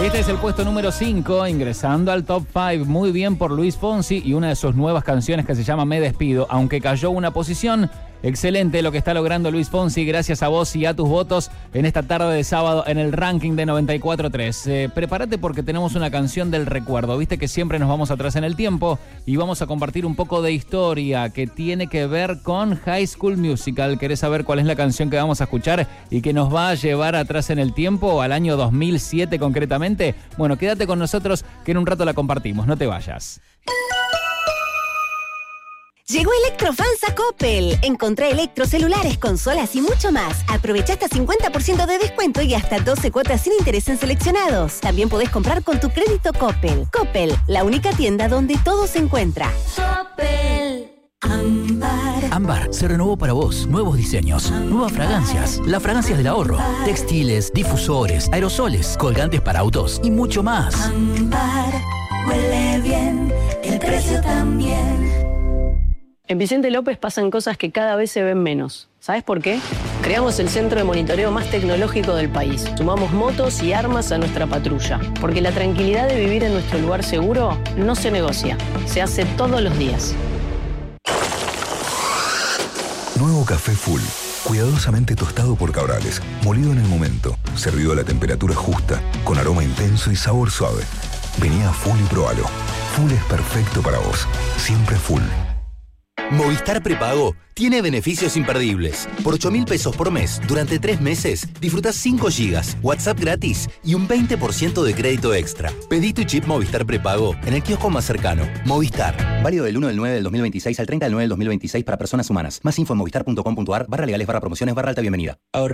Este es el puesto número 5, ingresando al top 5. Muy bien por Luis Fonsi y una de sus nuevas canciones que se llama Me Despido, aunque cayó una posición. Excelente lo que está logrando Luis Fonsi, gracias a vos y a tus votos en esta tarde de sábado en el ranking de 94.3. Prepárate porque tenemos una canción del recuerdo. Viste que siempre nos vamos atrás en el tiempo y vamos a compartir un poco de historia que tiene que ver con High School Musical. ¿Querés saber cuál es la canción que vamos a escuchar y que nos va a llevar atrás en el tiempo, al año 2007 concretamente? Bueno, quédate con nosotros que en un rato la compartimos, no te vayas. Llegó Electrofans a Coppel. Encontrá electrocelulares, consolas y mucho más. Aprovecha hasta 50% de descuento y hasta 12 cuotas sin interés en seleccionados. También podés comprar con tu crédito Coppel. Coppel, la única tienda donde todo se encuentra. Coppel. Ámbar. Ámbar se renovó para vos. Nuevos diseños, nuevas fragancias, las fragancias del ahorro, textiles, difusores, aerosoles, colgantes para autos y mucho más. Ámbar, huele bien, el precio también. En Vicente López pasan cosas que cada vez se ven menos. ¿Sabes por qué? Creamos el centro de monitoreo más tecnológico del país. Sumamos motos y armas a nuestra patrulla. Porque la tranquilidad de vivir en nuestro lugar seguro no se negocia. Se hace todos los días. Nuevo café Full. Cuidadosamente tostado por Cabrales. Molido en el momento. Servido a la temperatura justa. Con aroma intenso y sabor suave. Vení a Full y probalo. Full es perfecto para vos. Siempre Full. Movistar Prepago tiene beneficios imperdibles. Por 8.000 pesos por mes, durante 3 meses, disfrutás 5 gigas, WhatsApp gratis y un 20% de crédito extra. Pedí tu chip Movistar Prepago en el kiosco más cercano. Movistar. Válido del 1 del 9 del 2026 al 30 del 9 del 2026 para personas humanas. Más info en movistar.com.ar/legales/promociones/alta bienvenida.